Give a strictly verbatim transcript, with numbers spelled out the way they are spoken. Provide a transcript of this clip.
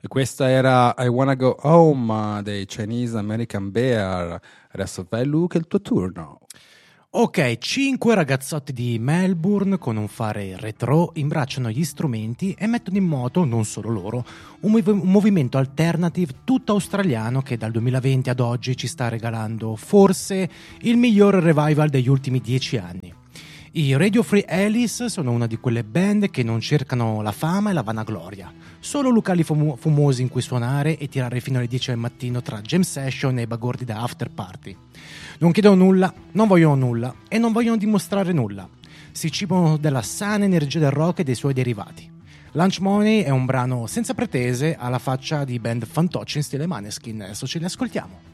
E questa era I Wanna Go Home dei Chinese American Bear. Adesso vai Luke, è il tuo turno. Ok, cinque ragazzotti di Melbourne con un fare retro imbracciano gli strumenti e mettono in moto, non solo loro, un, mov- un movimento alternative tutto australiano che dal duemilaventi ad oggi ci sta regalando forse il miglior revival degli ultimi dieci anni. I Radio Free Alice sono una di quelle band che non cercano la fama e la vanagloria, solo locali fumo- fumosi in cui suonare e tirare fino alle dieci del mattino tra jam session e bagordi da after party. Non chiedono nulla, non vogliono nulla e non vogliono dimostrare nulla. Si cibano della sana energia del rock e dei suoi derivati. Lunch Money è un brano senza pretese alla faccia di band fantocci in stile Maneskin, adesso ce li ascoltiamo.